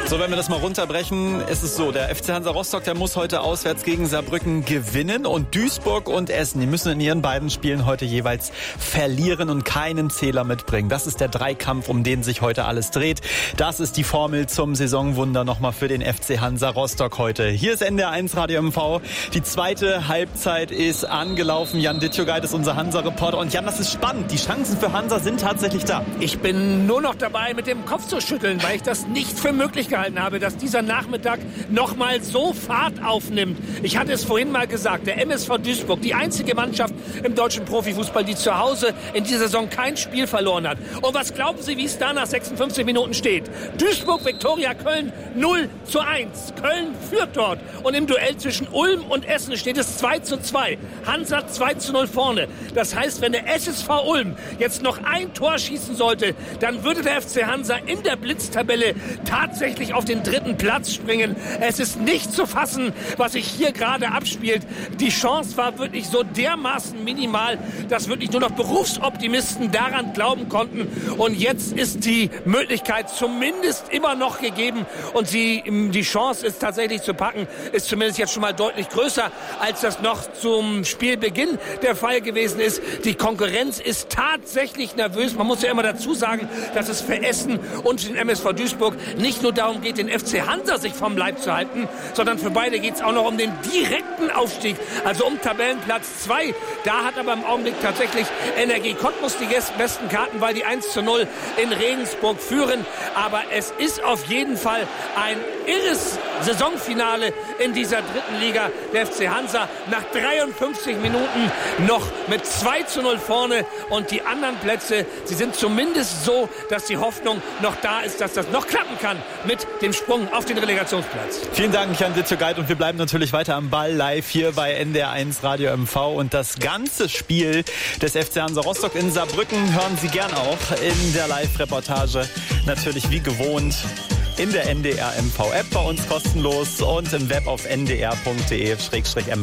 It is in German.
So, wenn wir das mal runterbrechen, ist es so, der FC Hansa Rostock, der muss heute auswärts gegen Saarbrücken gewinnen und Duisburg und Essen, die müssen in ihren beiden Spielen heute jeweils verlieren und keinen Zähler mitbringen. Das ist der Dreikampf, um den sich heute alles dreht. Das ist die Formel zum Saisonwunder nochmal für den FC Hansa Rostock heute. Hier ist NDR1 Radio MV. Die zweite Halbzeit ist angelaufen. Jan Dittjogait ist unser Hansa-Reporter. Und Jan, das ist spannend. Die Chancen für Hansa sind tatsächlich da. Ich bin nur noch dabei, mit dem Kopf zu schütteln, weil ich das nicht für möglich gehalten habe, dass dieser Nachmittag noch mal so Fahrt aufnimmt. Ich hatte es vorhin mal gesagt, der MSV Duisburg, die einzige Mannschaft im deutschen Profifußball, die zu Hause in dieser Saison kein Spiel verloren hat. Und was glauben Sie, wie es da nach 56 Minuten steht? Duisburg, Viktoria Köln 0:1. Köln führt dort. Und im Duell zwischen Ulm und Essen steht es 2:2. Hansa 2:0 vorne. Das heißt, wenn der SSV Ulm jetzt noch ein Tor schießen sollte, dann würde der FC Hansa in der Blitztabelle tatsächlich auf den dritten Platz springen. Es ist nicht zu fassen, was sich hier gerade abspielt. Die Chance war wirklich so dermaßen minimal, dass wirklich nur noch Berufsoptimisten daran glauben konnten. Und jetzt ist die Möglichkeit zumindest immer noch gegeben. Und die Chance ist tatsächlich zu packen, ist zumindest jetzt schon mal deutlich größer, als das noch zum Spielbeginn der Fall gewesen ist. Die Konkurrenz ist tatsächlich nervös. Man muss ja immer dazu sagen, dass es für Essen und den MSV Duisburg nicht nur darum geht, den FC Hansa sich vom Leib zu halten, sondern für beide geht es auch noch um den direkten Aufstieg, also um Tabellenplatz 2. Da hat aber im Augenblick tatsächlich Energie Cottbus die besten Karten, weil die 1:0 in Regensburg führen. Aber es ist auf jeden Fall ein irres Saisonfinale in dieser dritten Liga. Der FC Hansa nach 53 Minuten noch mit 2:0 vorne und die anderen Plätze, sie sind zumindest so, dass die Hoffnung noch da ist, dass das noch klappen kann mit dem Sprung auf den Relegationsplatz. Vielen Dank, Jan Dittjogait, und wir bleiben natürlich weiter am Ball live hier bei NDR1 Radio MV und das ganze Spiel des FC Hansa Rostock in Saarbrücken hören Sie gern auch in der Live-Reportage, natürlich wie gewohnt in der NDR MV App, bei uns kostenlos und im Web auf ndr.de/mv.